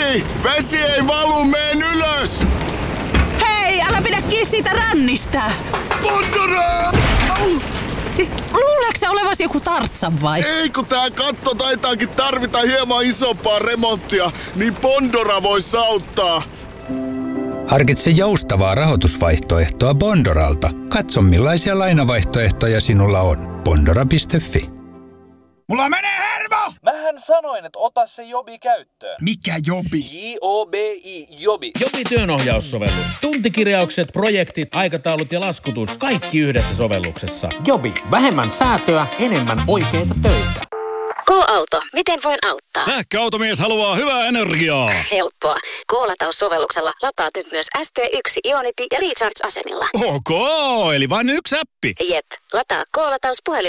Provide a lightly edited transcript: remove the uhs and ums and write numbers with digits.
Vesi ei valu, meen ylös! Hei, älä pidä kiinni siitä rännistä! Bondora! Siis luuleeko sä olevasi joku Tartsan vai? Ei, kun tää katto taitaakin tarvita hieman isompaa remonttia, niin Bondora vois auttaa. Harkitse joustavaa rahoitusvaihtoehtoa Bondoralta. Katso millaisia lainavaihtoehtoja sinulla on. Bondora.fi. Mulla menee hermo! Mähän sanoin, että ota se Jobi käyttöön. Mikä Jobi? J-O-B-I, Jobi. Jobi työnohjaussovellus. Tuntikirjaukset, projektit, aikataulut ja laskutus. Kaikki yhdessä sovelluksessa. Jobi. Vähemmän säätöä, enemmän oikeita töitä. K-auto. Miten voin auttaa? Sähköautomies haluaa hyvää energiaa. Helppoa. K-lataussovelluksella lataat nyt myös ST1, Ionity ja Recharge-asenilla. Ok, eli vain yksi appi. Jep. Lataa K-lataus